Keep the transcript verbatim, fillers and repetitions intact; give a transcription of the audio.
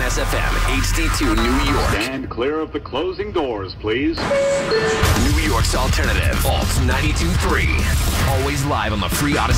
S F M, H D two New York. Stand clear of the closing doors, please. New York's alternative, Alt ninety-two point three. Always live on the free Odyssey.